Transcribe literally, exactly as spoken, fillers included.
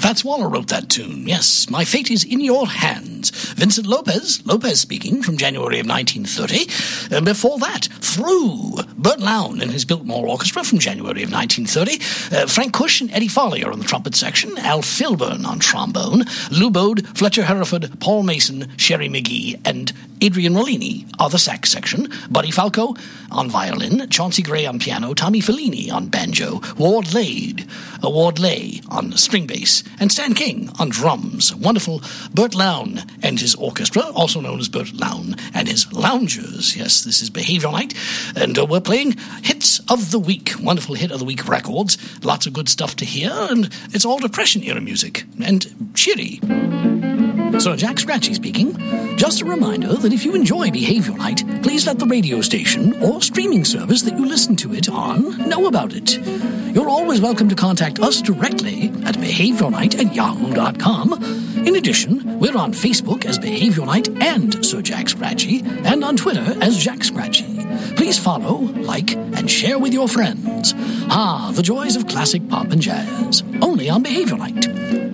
Fats Waller wrote that tune. Yes, My Fate is in Your Hands. Vincent Lopez, Lopez speaking, from January of nineteen thirty. And before that, Through, Bert Lown and his Biltmore Orchestra from January of nineteen thirty. Uh, Frank Cush and Eddie Farley are on the trumpet section. Al Filburn on trombone. Lou Bode, Fletcher Hereford, Paul Mason, Sherry McGee, and Adrian Rollini are the sax section. Buddy Falco on violin. Chauncey Gray on piano. Tommy Fellini on banjo. Ward Lade, uh, Ward Lay on string bass. And Stan King on drums. Wonderful Bert Lown and his orchestra, also known as Bert Lown and his Loungers. Yes, this is Behavior Night, and uh, we're playing Hits of the Week. Wonderful Hit of the Week records. Lots of good stuff to hear, and it's all Depression-era music, and cheery. Sir Jack Scratchy speaking. Just a reminder that if you enjoy Behavior Night, please let the radio station or streaming service that you listen to it on know about it. You're always welcome to contact us directly at behaviornight at yahoo dot com. In addition, we're on Facebook as Behavior Night and Sir Jack Scratchy, and on Twitter as Jack Scratchy. Please follow, like, and share with your friends. Ah, the joys of classic pop and jazz. Only on Behavior Night.